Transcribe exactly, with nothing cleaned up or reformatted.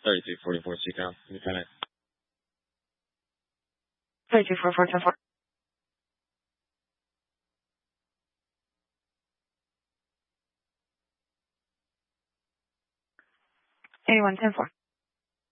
thirty-three forty-four, Seacom, Lieutenant. thirty-three forty-four, ten four. eighty-one, ten four.